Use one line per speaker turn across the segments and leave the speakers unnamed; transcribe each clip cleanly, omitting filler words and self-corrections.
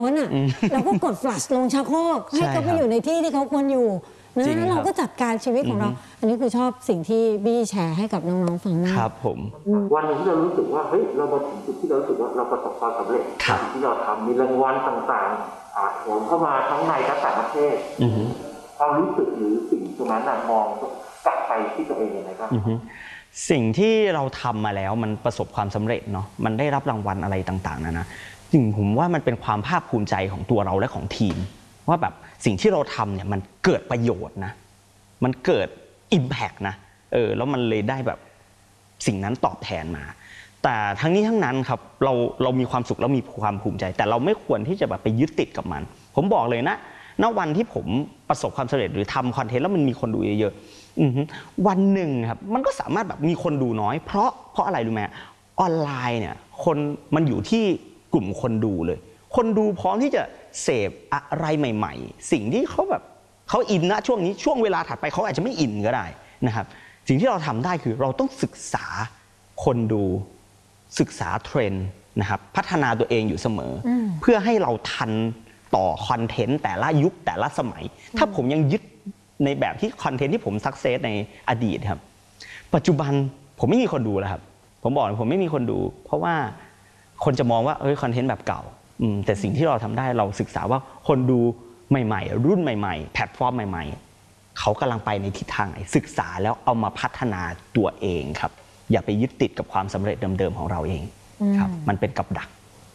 น่ะเราก็กด flush ลงชักโครกให้เขาไปอยู่ในที่ที่เขาควรอยู่นะแล้วเราก็จัดการชีวิตของเราอันนี้คือชอบสิ่งที่บี้แชร์ให้กับน้องๆฟังนะครับ
ผม
วันหนึ่งที่เรารู้สึกว่าเฮ้ยเรามาถึงจุดที่เรารู้สึกว่าเราประสบความสำเร็จที่เราทำมีรางวัลต่างๆโหมเข้ามาทั้งในและต่างประเทศความรู้สึกหรือสิ่งตรงนั้นมองกลับไปที่ตัวเองยังไงบ้าง
สิ่งที่เราทำมาแล้วมันประสบความสำเร็จเนาะมันได้รับรางวัลอะไรต่างๆนะจริงผมว่ามันเป็นความภาคภูมิใจของตัวเราและของทีมว่าแบบสิ่งที่เราทำเนี่ยมันเกิดประโยชน์นะมันเกิด impact นะแล้วมันเลยได้แบบสิ่งนั้นตอบแทนมาแต่ทั้งนี้ทั้งนั้นครับเรามีความสุขแล้วมีความภูมิใจแต่เราไม่ควรที่จะแบบไปยึดติดกับมันผมบอกเลยนะณวันที่ผมประสบความสำเร็จหรือทำคอนเทนต์แล้วมันมีคนดูเยอะๆวันหนึ่งครับมันก็สามารถแบบมีคนดูน้อยเพราะอะไรรู้ไหมออนไลน์เนี่ยคนมันอยู่ที่กลุ่มคนดูเลยคนดูพร้อมที่จะเสพอะไรใหม่ๆสิ่งที่เขาแบบเขาอินนะช่วงนี้ช่วงเวลาถัดไปเขาอาจจะไม่อินก็ได้นะครับสิ่งที่เราทำได้คือเราต้องศึกษาคนดูศึกษาเทรนด์นะครับพัฒนาตัวเองอยู่เสมอเพื่อให้เราทันต่อคอนเทนต์แต่ละยุคแต่ละสมัยถ้าผมยังยึดในแบบที่คอนเทนต์ที่ผมสักเซสในอดีตครับปัจจุบันผมไม่มีคนดูแล้วครับผมบอกเลยผมไม่มีคนดูเพราะว่าคนจะมองว่าคอนเทนต์แบบเก่าแต่สิ่งที่เราทำได้เราศึกษาว่าคนดูใหม่ๆรุ่นใหม่ๆแพลตฟอร์มใหม่ๆเขากำลังไปในทิศทางไหนศึกษาแล้วเอามาพัฒนาตัวเองครับอย่าไปยึดติดกับความสำเร็จเดิมๆของเราเองครับมันเป็นกับดัก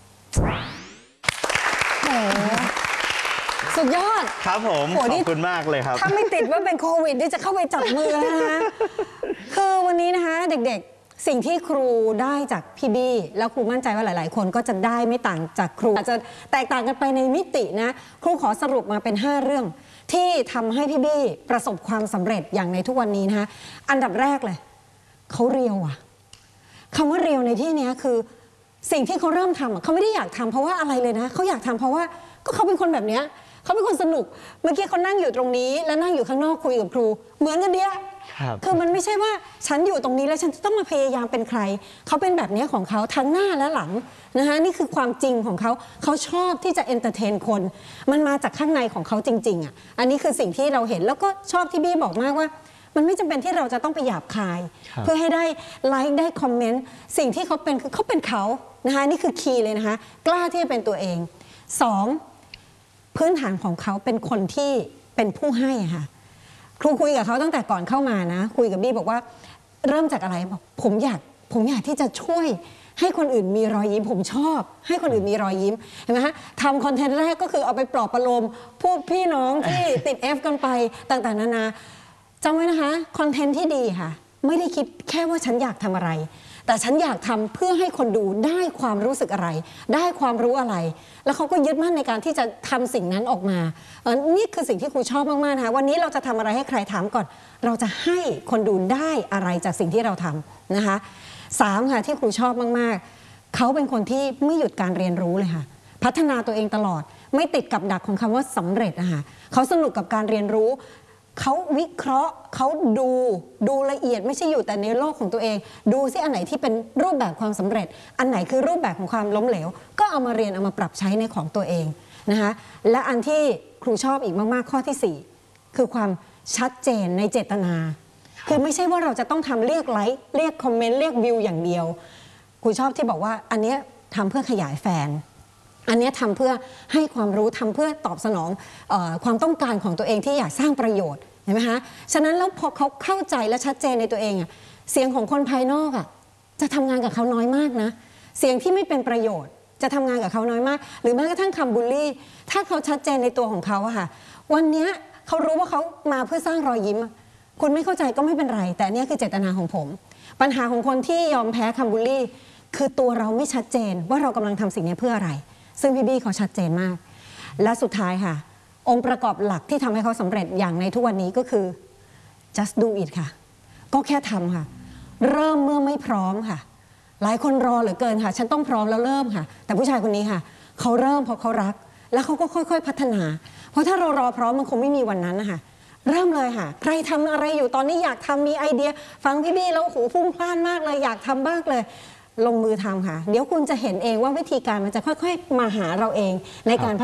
สุดยอด
ครับผมขอบคุณมากเลยครับ
ถ้าไม่ติดว่าเป็นโควิดที่จะเข้าไปจับมือนะคะคือวันนี้นะคะเด็กๆสิ่งที่ครูได้จากพี่บี้แล้วครูมั่นใจว่าหลายๆคนก็จะได้ไม่ต่างจากครูอาจจะแตกต่างกันไปในมิตินะครูขอสรุปมาเป็น5เรื่องที่ทำให้พี่บี้ประสบความสำเร็จอย่างในทุกวันนี้นะคะอันดับแรกเลยเขาเรียวอะคำว่าเรียวในที่นี้คือสิ่งที่เขาเริ่มทำเขาไม่ได้อยากทำเพราะว่าอะไรเลยนะเขาอยากทำเพราะว่าก็เขาเป็นคนแบบนี้เขาเป็นคนสนุกเมื่อกี้เขานั่งอยู่ตรงนี้แล้วนั่งอยู่ข้างนอกคุยกับครูเหมือนกันเดียคือมันไม่ใช่ว่าฉันอยู่ตรงนี้แล้วฉันจะต้องมาพยายามเป็นใครเขาเป็นแบบนี้ของเขาทั้งหน้าและหลังนะคะนี่คือความจริงของเขาเขาชอบที่จะเอนเตอร์เทนคนมันมาจากข้างในของเขาจริงๆอ่ะอันนี้คือสิ่งที่เราเห็นแล้วก็ชอบที่บี้บอกมากว่ามันไม่จำเป็นที่เราจะต้องไปหยาบคายเพื่อให้ได้ไลค์ได้คอมเมนต์สิ่งที่เขาเป็นคือเขาเป็นเขานะคะนี่คือคีย์เลยนะคะกล้าที่จะเป็นตัวเอง2พื้นฐานของเขาเป็นคนที่เป็นผู้ให้ค่ะครูคุยกับเขาตั้งแต่ก่อนเข้ามานะคุยกับบี้บอกว่าเริ่มจากอะไรบอกผมอยากที่จะช่วยให้คนอื่นมีรอยยิ้มผมชอบให้คนอื่นมีรอยยิ้มเห็นไหมฮะทำคอนเทนต์แรกก็คือเอาไปปลอบประโลมพวกพี่น้องที่ติด F กันไปต่างๆนานาจำไว้นะคะคอนเทนต์ที่ดีค่ะไม่ได้คิดแค่ว่าฉันอยากทำอะไรแต่ฉันอยากทำเพื่อให้คนดูได้ความรู้สึกอะไรได้ความรู้อะไรแล้วเขาก็ยึดมั่นในการที่จะทำสิ่งนั้นออกมานี่คือสิ่งที่ครูชอบมากๆนะคะวันนี้เราจะทำอะไรให้ใครถามก่อนเราจะให้คนดูได้อะไรจากสิ่งที่เราทำนะคะ3ค่ะที่ครูชอบมากๆเขาเป็นคนที่ไม่หยุดการเรียนรู้เลยค่ะพัฒนาตัวเองตลอดไม่ติดกับดักของคำว่าสำเร็จนะคะเขาสนุกกับการเรียนรู้เขาวิเคราะห์เขาดูละเอียดไม่ใช่อยู่แต่ในโลกของตัวเองดูซิอันไหนที่เป็นรูปแบบความสำเร็จอันไหนคือรูปแบบของความล้มเหลวก็เอามาเรียนเอามาปรับใช้ในของตัวเองนะคะและอันที่ครูชอบอีกมากๆข้อที่4คือความชัดเจนในเจตนาคือไม่ใช่ว่าเราจะต้องทำเรียกไลค์เรียกคอมเมนต์เรียกวิวอย่างเดียวครูชอบที่บอกว่าอันนี้ทำเพื่อขยายแฟนอันนี้ทำเพื่อให้ความรู้ทำเพื่อตอบสนองความต้องการของตัวเองที่อยากสร้างประโยชน์เห็นไหมคะฉะนั้นแล้วพอเขาเข้าใจและชัดเจนในตัวเองเสียงของคนภายนอกจะทำงานกับเขาน้อยมากนะเสียงที่ไม่เป็นประโยชน์จะทำงานกับเขาน้อยมากหรือแม้กระทั่งคำบูลลี่ถ้าเขาชัดเจนในตัวของเขาค่ะวันนี้เขารู้ว่าเขามาเพื่อสร้างรอยยิ้มคุณไม่เข้าใจก็ไม่เป็นไรแต่นี่คือเจตนาของผมปัญหาของคนที่ยอมแพ้คำบูลลี่คือตัวเราไม่ชัดเจนว่าเรากำลังทำสิ่งนี้เพื่ออะไรซึ่งพี่บี้เขาชัดเจนมากและสุดท้ายค่ะองค์ประกอบหลักที่ทำให้เขาสำเร็จอย่างในทุกวันนี้ก็คือ just do it ค่ะก็แค่ทำค่ะเริ่มเมื่อไม่พร้อมค่ะหลายคนรอเหลือเกินค่ะฉันต้องพร้อมแล้วเริ่มค่ะแต่ผู้ชายคนนี้ค่ะเขาเริ่มเพราะเขารักแล้วเขาก็ค่อยๆพัฒนาเพราะถ้าเรารอพร้อมมันคงไม่มีวันนั้นนะคะเริ่มเลยค่ะใครทำอะไรอยู่ตอนนี้อยากทำมีไอเดียฟังพี่บี้แล้วหูพุ่งพล่านมากเลยอยากทำบ้างเลยลงมือทำค่ะเดี๋ยวคุณจะเห็นเองว่าวิธีการมันจะค่อยๆมาหาเราเองในการ